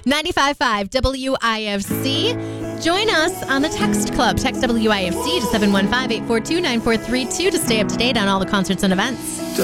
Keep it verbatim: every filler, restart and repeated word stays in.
ninety-five point five W I F C. Join us on the Text Club. Text W I F C to seven one five, eight four two, nine four three two to stay up to date on all the concerts and events.